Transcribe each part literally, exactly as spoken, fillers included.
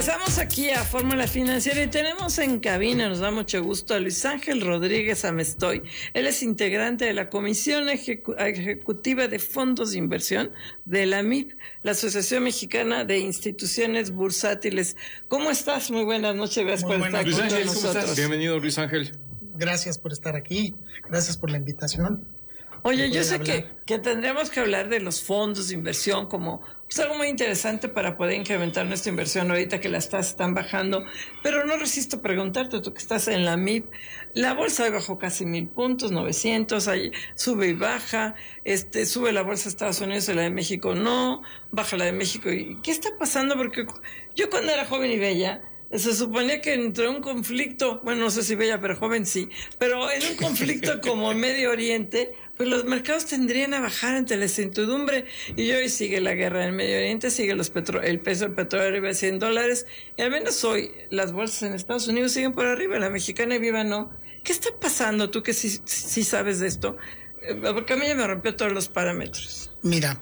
Regresamos aquí a Fórmula Financiera y tenemos en cabina, nos da mucho gusto, a Luis Ángel Rodríguez Amestoy. Él es integrante de la Comisión Ejecu- Ejecutiva de Fondos de Inversión de la M I B, la Asociación Mexicana de Instituciones Bursátiles. ¿Cómo estás? Muy buenas noches, gracias Muy por estar Luis con Ángel, nosotros. ¿cómo estás? Bienvenido, Luis Ángel. Gracias por estar aquí, gracias por la invitación. Oye, yo sé que, que tendremos que hablar de los fondos de inversión como pues, algo muy interesante para poder incrementar nuestra inversión ahorita que las tasas están bajando, pero no resisto preguntarte, tú que estás en la M I B, la bolsa hoy bajó casi mil puntos, novecientos, ahí sube y baja, este sube la bolsa de Estados Unidos y la de México no, baja la de México. ¿Y qué está pasando? Porque yo cuando era joven y bella, se suponía que entre un conflicto, bueno, no sé si bella, pero joven sí, pero en un conflicto como Medio Oriente, pues los mercados tendrían a bajar ante la incertidumbre. Y hoy sigue la guerra en el Medio Oriente, sigue los petro el peso del petróleo arriba de cien dólares, y al menos hoy las bolsas en Estados Unidos siguen por arriba, la mexicana y viva no. ¿Qué está pasando tú que sí, sí sabes de esto? Porque a mí ya me rompió todos los parámetros. Mira,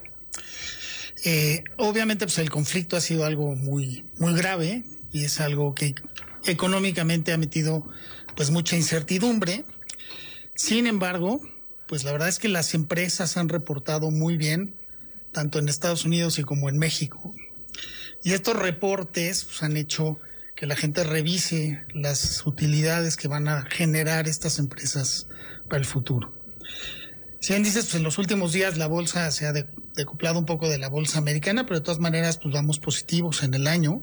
eh, obviamente pues el conflicto ha sido algo muy, muy grave, y es algo que económicamente ha metido pues mucha incertidumbre. Sin embargo, pues la verdad es que las empresas han reportado muy bien, tanto en Estados Unidos y como en México. Y estos reportes pues, han hecho que la gente revise las utilidades que van a generar estas empresas para el futuro. Si bien dices, pues en los últimos días la bolsa se ha decuplado un poco de la bolsa americana, pero de todas maneras pues vamos positivos en el año.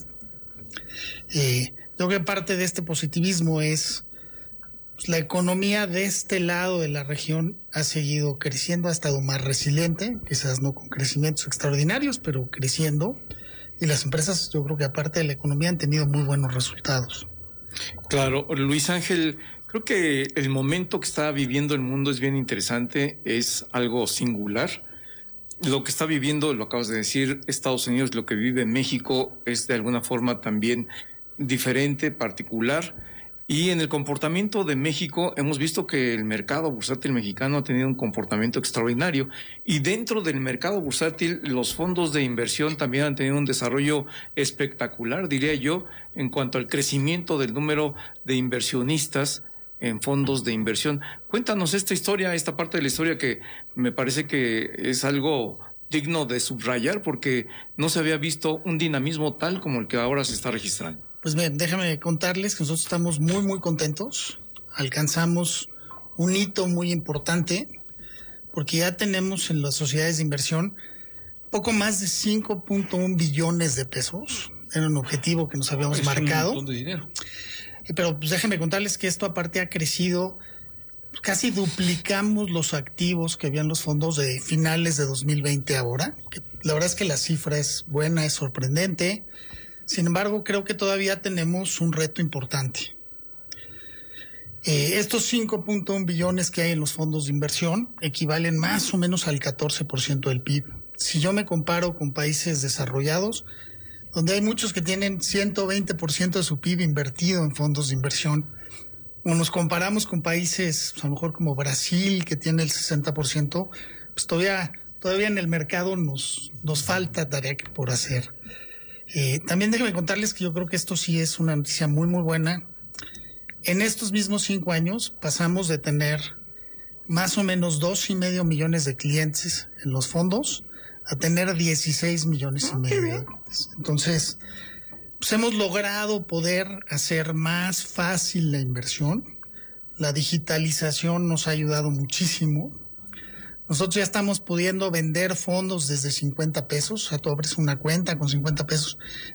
Eh, yo creo que parte de este positivismo es pues, la economía de este lado de la región ha seguido creciendo, ha estado más resiliente, quizás no con crecimientos extraordinarios, pero creciendo, y las empresas, yo creo que aparte de la economía, han tenido muy buenos resultados. Claro, Luis Ángel, creo que el momento que está viviendo el mundo es bien interesante, es algo singular. Lo que está viviendo, lo acabas de decir, Estados Unidos, lo que vive México es de alguna forma también diferente, particular. Y en el comportamiento de México hemos visto que el mercado bursátil mexicano ha tenido un comportamiento extraordinario. Y dentro del mercado bursátil, los fondos de inversión también han tenido un desarrollo espectacular, diría yo, en cuanto al crecimiento del número de inversionistas en fondos de inversión. Cuéntanos esta historia, esta parte de la historia que me parece que es algo digno de subrayar porque no se había visto un dinamismo tal como el que ahora se está registrando. Pues bien, déjame contarles que nosotros estamos muy muy contentos, alcanzamos un hito muy importante porque ya tenemos en las sociedades de inversión poco más de cinco punto uno billones de pesos, era un objetivo que nos habíamos es marcado. Un montón de dinero. Pero pues déjenme contarles que esto aparte ha crecido, casi duplicamos los activos que habían los fondos de finales de dos mil veinte ahora. Que la verdad es que la cifra es buena, es sorprendente. Sin embargo, creo que todavía tenemos un reto importante. Eh, estos cinco punto uno billones que hay en los fondos de inversión equivalen más o menos al catorce por ciento del P I B. Si yo me comparo con países desarrollados, donde hay muchos que tienen ciento veinte por ciento de su P I B invertido en fondos de inversión, o nos comparamos con países, pues a lo mejor como Brasil, que tiene el sesenta por ciento, pues todavía, todavía en el mercado nos, nos falta tarea por hacer. Eh, también déjenme contarles que yo creo que esto sí es una noticia muy, muy buena. En estos mismos cinco años pasamos de tener más o menos dos y medio millones de clientes en los fondos a tener dieciséis millones y medio. Entonces, pues hemos logrado poder hacer más fácil la inversión. La digitalización nos ha ayudado muchísimo. Nosotros ya estamos pudiendo vender fondos desde cincuenta pesos. O sea, tú abres una cuenta con cincuenta pesos